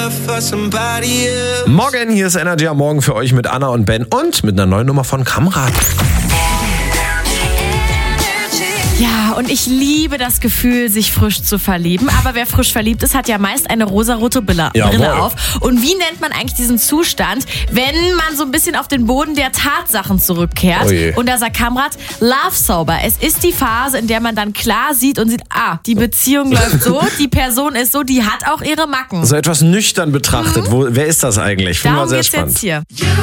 Morgen, hier ist Energy am Morgen für euch mit Anna und Ben und mit einer neuen Nummer von Kamrat. Ja, und ich liebe das Gefühl, sich frisch zu verlieben. Aber wer frisch verliebt ist, hat ja meist eine rosarote Brille auf. Und wie nennt man eigentlich diesen Zustand, wenn man so ein bisschen auf den Boden der Tatsachen zurückkehrt? Oh, und da sagt Kamrat, Love Sober. Es ist die Phase, in der man dann klar sieht und sieht, die Beziehung läuft so, die Person ist so, die hat auch ihre Macken. So etwas nüchtern betrachtet. Wer ist das eigentlich? Finde ich mal sehr spannend. Darum geht's jetzt hier.